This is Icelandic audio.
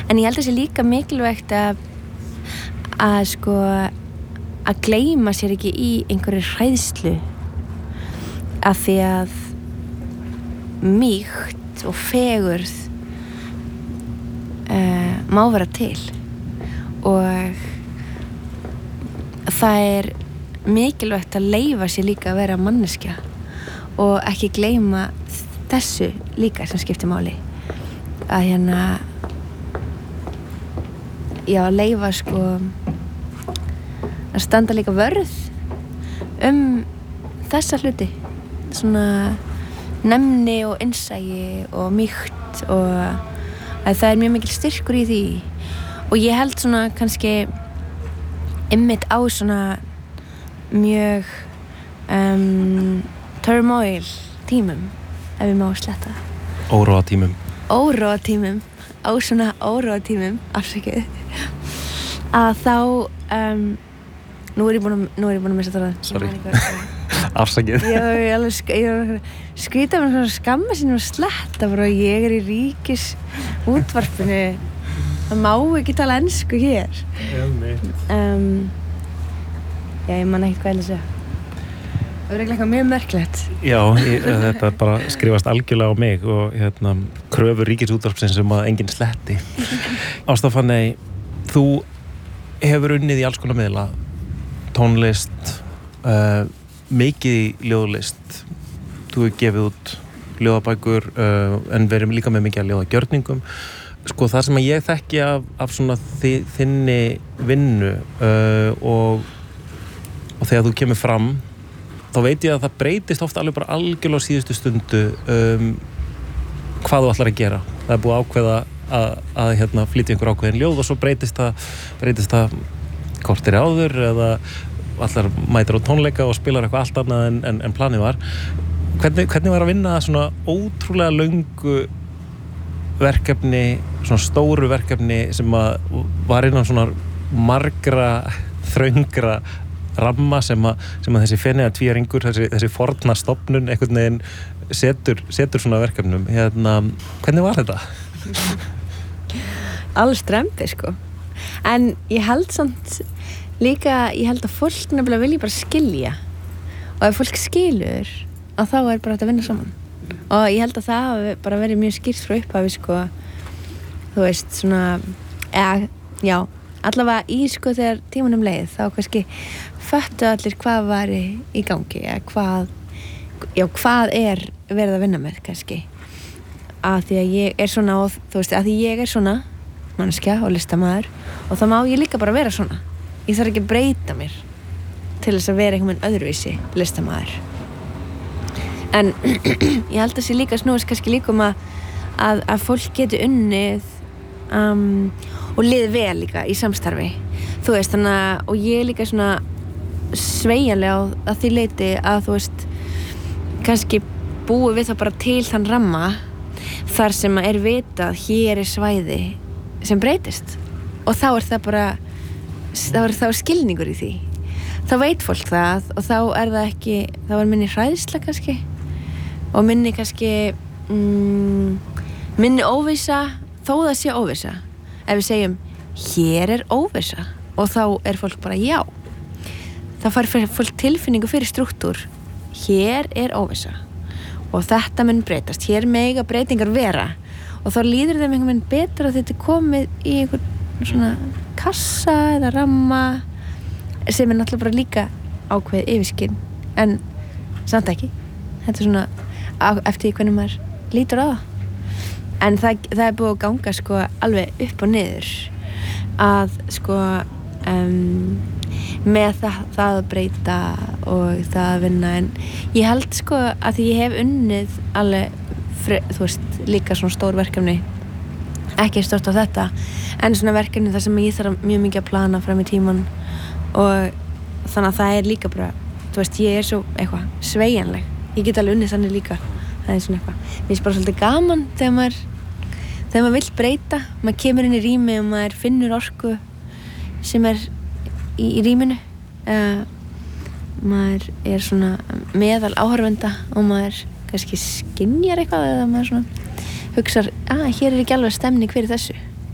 en ég held að sé líka mikilvægt að sko að gleyma sér ekki í einhverju hræðslu af því að mýkt og fegurð má vera til og það mikilvægt að leyfa sér líka að vera manneskja og ekki gleyma þessu líka sem skiptir máli að að leyfa sko að standa líka vörð þessa hluti svona næmni og innsæi og mýkt og að það mjög mikil styrkur í því og ég held svona kannski einmitt á svona mjög turmoil tímum ef við má sletta óróa tímum á svona óróa tímum afsakið að þá nú er ég búin að missa það sorry afsakið ég alveg skrýta mér svona skamma sinni og sletta bara ég í ríkis útvarpinu það má ekki tala ensku hér ég man ekkert hvað ég segja það eitthvað mjög merkilegt já, þetta bara skrifast algjörlega á mig og kröfur ríkisútvarpsins að enginn sletti Ásta Fanney, þú hefur unnið í alls konar miðla tónlist mikið í ljóðlist þú hefur gefið út ljóðabækur en verið líka með mikið að ljóðagjörningum sko það sem ég þekki af svona þinni vinnu og þegar þú kemur fram þá veit ég að það breytist oft alveg bara algjörlega á síðustu stundu hvað þú ætlar að gera það búið að ákveða að flytja einhver ákveðin ljóð og svo breytist það kortir áður eða allar mætir á tónleika og spilar eitthvað allt annað en planið var hvernig var að vinna svona ótrúlega löngu verkefni svona stóru verkefni sem var innan svona margra þröngra ramma sem þessi Feneyja tvíæringur þessi forna stofnun einhvern veginn setur svona verkefnum hvernig var þetta? Alls strempi sko en ég held samt líka, ég held að fólk nefnilega vilji bara skilja og ef fólk skilur að þá bara hægt að vinna saman og ég held að það hafi bara verið mjög skýrt frá upphafi sko þú veist svona já, allavega í sko þegar tímanum leið þá kannski föttu allir hvað var í gangi hvað verið að vinna með kannski að því að ég svona og þú veist að því ég svona manneskja og listamaður og þá má ég líka bara vera svona ég þarf ekki að breyta mér til þess að vera einhvern öðruvísi listamaður en ég held að sé líka snúist kannski líka að fólk geti unnið og liði vel líka í samstarfi þú veist þannig að og ég líka svona sveigjanlega að því leyti að þú veist kannski búi við það bara til þann ramma þar sem vitað hér svæði sem breytist og þá það bara þá skilningur í því þá veit fólk það og þá það ekki þá minni hræðsla kannski og minni kannski minni óvissa þó það sé óvissa ef við segjum hér óvissa og þá fólk bara já þá fær fólk tilfinningu fyrir struktúr hér óvissa og þetta mun breytast hér mega breytingar vera og þá líður þeim einhvern veginn betra að þetta komið í einhvern svona kassa eða ramma sem náttúrulega bara líka ákveðið yfirskinn en samt ekki þetta svona eftir hvernig maður lítur á það en það búið að ganga sko alveg upp og niður að sko með það að breyta og það að vinna en ég held sko að því ég hef unnið alveg þú veist líka svona stór verkefni ekki stórt á þetta en svona verkefni þar sem ég þarf mjög mikið að plana fram í tíman og þannig að það líka bara þú veist ég svo eitthvað sveigjanleg ég get alveg unnið þannig líka það svona eitthvað mér finnst bara svolítið gaman þegar maður vill breyta maður kemur inn í rými og maður finnur orku sem í rýminu maður svona meðal áhorfenda og maður kannski skynjar eitthvað eða maður svona hugsar, hér ekki alveg stemning fyrir þessu